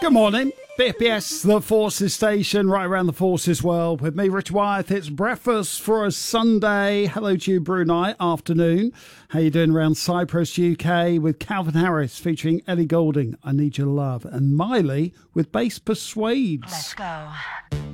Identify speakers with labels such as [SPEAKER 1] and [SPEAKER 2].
[SPEAKER 1] Good morning. BFBS, the Forces Station, right around the Forces world. With me, Rich Wyeth. It's breakfast for a Sunday. Hello to you, Brunei. Afternoon. How you doing around Cyprus, UK? With Calvin Harris featuring Ellie Goulding, I Need Your Love. And Miley with Bass Persuades.
[SPEAKER 2] Let's go.